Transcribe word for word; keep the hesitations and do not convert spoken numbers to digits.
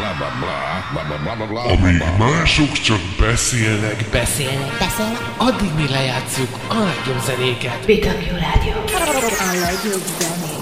Amíg mások csak beszélnek, Beszélnek, Beszélnek? addig mi lejátszuk a legjobb zenéket. bé dupla vé Rádió. A legjobb zenét.